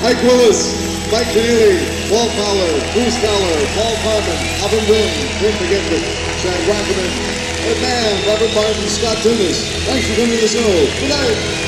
Mike Willis, Mike Keneally, Paul Fowler, Bruce Fowler, Paul Carmen, Alvin Boone, Clint McGinnis, Chad Rockerman, Ed Mann, Robert Martin, Scott Tunis. Thanks for coming to the show. Good night.